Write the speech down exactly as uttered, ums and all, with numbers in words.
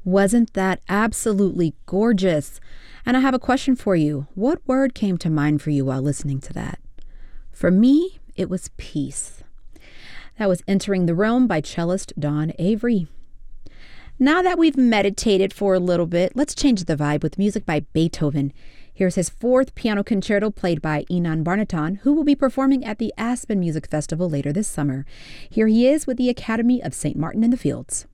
Wasn't that absolutely gorgeous? And I have a question for you. What word came to mind for you while listening to that? For me, it was peace. That was Entering the Realm by cellist Don Avery. Now that we've meditated for a little bit, let's change the vibe with music by Beethoven. Here's his fourth piano concerto played by Inan Barnatan, who will be performing at the Aspen Music Festival later this summer. Here he is with the Academy of Saint Martin in the Fields.